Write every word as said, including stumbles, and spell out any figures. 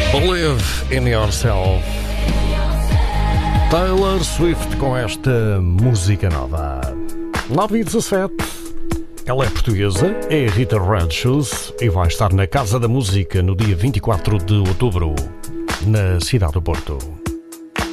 Believe in Yourself. Taylor Swift com esta música nova. nove e dezassete. Ela é portuguesa, é a Rita Red Shoes e vai estar na Casa da Música no dia vinte e quatro de outubro, na cidade do Porto.